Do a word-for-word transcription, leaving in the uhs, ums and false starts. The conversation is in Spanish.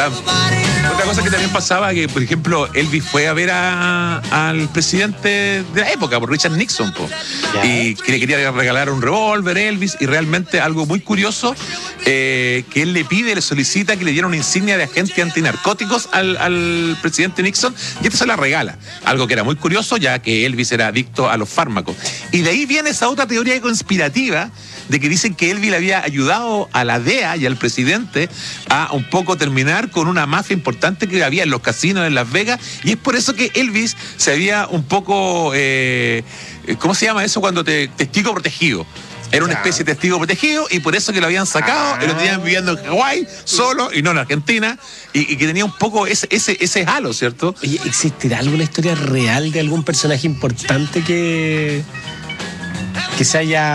Otra cosa que también pasaba, que por ejemplo Elvis fue a ver a, al presidente de la época, por Richard Nixon, po, y que le quería regalar un revólver Elvis, y realmente algo muy curioso, eh, que él le pide, le solicita que le diera una insignia de agente antinarcóticos al, al presidente Nixon, y esta se la regala, algo que era muy curioso, ya que Elvis era adicto a los fármacos. Y de ahí viene esa otra teoría conspirativa de que dicen que Elvis le había ayudado a la D E A y al presidente a un poco terminar con una mafia importante que había en los casinos en Las Vegas, y es por eso que Elvis se había un poco, eh, ¿cómo se llama eso? Cuando te testigo protegido. Era una especie de testigo protegido, y por eso que lo habían sacado, ah. y lo tenían viviendo en Hawái, solo, y no en Argentina, y, y que tenía un poco ese, ese, ese halo, ¿cierto? Oye, ¿existirá alguna historia real de algún personaje importante que, que se haya